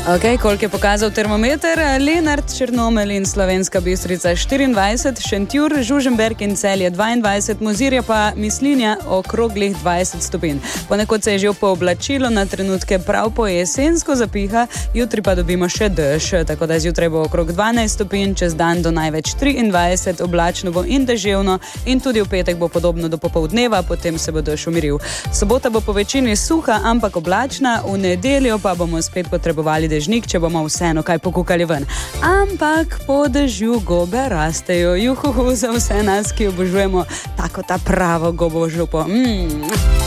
Ok, koliko je pokazal termometer? Lenart, Črnomelj in Slovenska Bistrica 24, Šentjur, Žužemberk in Celje 22, Mozirje pa Mislinja okroglih 20 stopinj. Ponekod se je že pooblačilo, na trenutke prav po jesensko zapiha, jutri pa dobimo še dež, tako da zjutraj bo okrog 12 stopinj, čez dan do največ 23, oblačno bo in deževno in tudi v petek bo podobno do popoldneva, potem se bo dež umiril. Sobota bo po večini suha, ampak oblačna, v nedeljo pa bomo spet potrebovali dežnik, če bomo vseeno kaj pokukali ven. Ampak po dežju gobe rastejo. Juhuhu za vse nas, ki obožujemo tako ta pravo gobo župo.